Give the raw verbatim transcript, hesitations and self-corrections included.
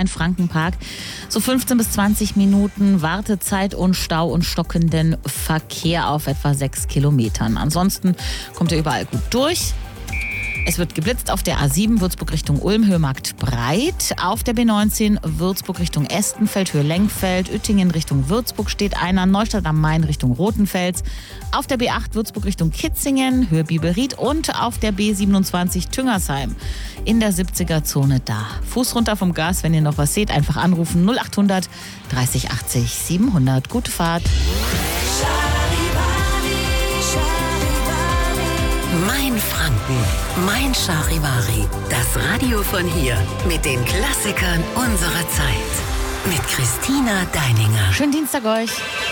Rhein-Franken-Park. So fünfzehn bis zwanzig Minuten Wartezeit und Stau und stockenden Verkehr auf etwa sechs Kilometern. Ansonsten kommt ihr überall gut durch. Es wird geblitzt auf der A sieben Würzburg Richtung Ulm, Höhe Marktbreit. Auf der B neunzehn Würzburg Richtung Estenfeld, Höhe Lenkfeld. Uettingen Richtung Würzburg steht einer. Neustadt am Main Richtung Rothenfels. Auf der B acht Würzburg Richtung Kitzingen, Höhe Biberried. Und auf der B siebenundzwanzig Tüngersheim in der siebziger-Zone da. Fuß runter vom Gas, wenn ihr noch was seht. Einfach anrufen null achthundert dreißig achtzig siebenhundert. Gute Fahrt. Mein Franken, mein Charivari. Das Radio von hier mit den Klassikern unserer Zeit. Mit Christina Deininger. Schönen Dienstag euch.